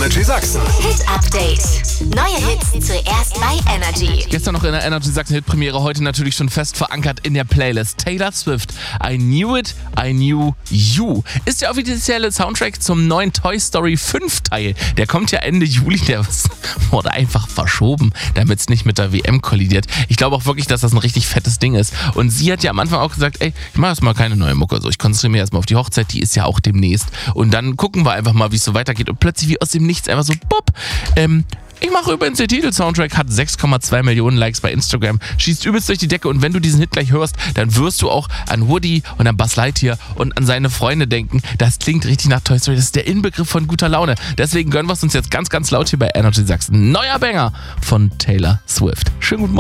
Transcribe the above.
Energy Sachsen. Hit Update. Neue Hits zuerst bei Energy. Gestern noch in der Energy Sachsen Hit-Premiere, heute natürlich schon fest verankert in der Playlist. Taylor Swift, I Knew It, I Knew You. Ist der offizielle Soundtrack zum neuen Toy Story 5 Teil. Der kommt ja Ende Juli, der wurde einfach verschoben, damit es nicht mit der WM kollidiert. Ich glaube auch wirklich, dass das ein richtig fettes Ding ist. Und sie hat ja am Anfang auch gesagt, ey, ich mache erstmal keine neue Mucke. So, ich konzentriere mich erstmal auf die Hochzeit, die ist ja auch demnächst. Und dann gucken wir einfach mal, wie es so weitergeht. Und plötzlich wie aus dem Nichts einfach so, bopp, ich mache übrigens den Titel-Soundtrack, hat 6,2 Millionen Likes bei Instagram, schießt übelst durch die Decke und wenn du diesen Hit gleich hörst, dann wirst du auch an Woody und an Buzz Lightyear und an seine Freunde denken. Das klingt richtig nach Toy Story, das ist der Inbegriff von guter Laune. Deswegen gönnen wir es uns jetzt ganz, ganz laut hier bei Energy Sachsen. Neuer Banger von Taylor Swift. Schönen guten Morgen.